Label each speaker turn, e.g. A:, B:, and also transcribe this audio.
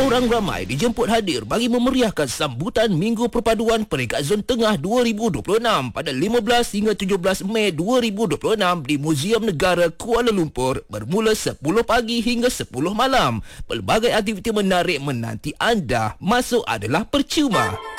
A: Orang ramai dijemput hadir bagi memeriahkan sambutan Minggu Perpaduan Peringkat Zon Tengah 2026 pada 15 hingga 17 Mei 2026 di Muzium Negara Kuala Lumpur bermula 10 pagi hingga 10 malam. Pelbagai aktiviti menarik menanti anda. Masuk adalah percuma.